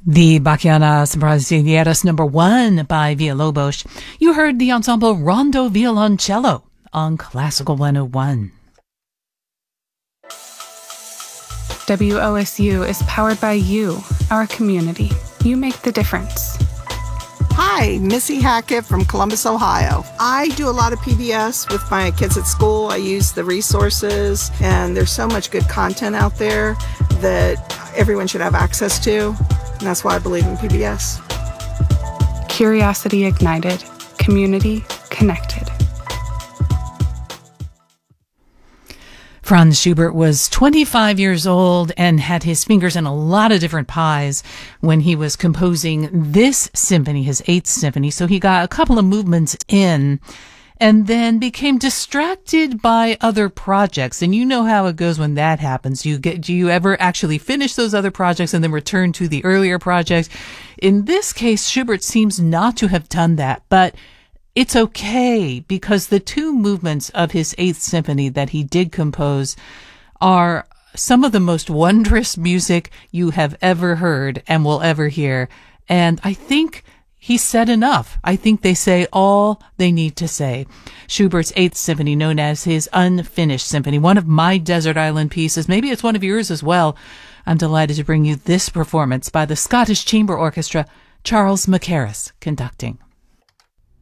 The Bachianas Brasileiras #1 by Villalobos. You heard the ensemble Rondo Violoncello on Classical 101. WOSU is powered by you, our community. You make the difference. Hi, Missy Hackett from Columbus, Ohio. I do a lot of PBS with my kids at school. I use the resources, and there's so much good content out there that everyone should have access to, and that's why I believe in PBS. Curiosity ignited, community connected. Franz Schubert was 25 years old and had his fingers in a lot of different pies when he was composing this symphony, his 8th symphony. So he got a couple of movements in and then became distracted by other projects. And you know how it goes when that happens. Do you ever actually finish those other projects and then return to the earlier project? In this case, Schubert seems not to have done that, but it's okay, because the two movements of his 8th symphony that he did compose are some of the most wondrous music you have ever heard and will ever hear. And I think he said enough. I think they say all they need to say. Schubert's 8th symphony, known as his Unfinished Symphony, one of my desert island pieces. Maybe it's one of yours as well. I'm delighted to bring you this performance by the Scottish Chamber Orchestra, Charles Mackerras conducting.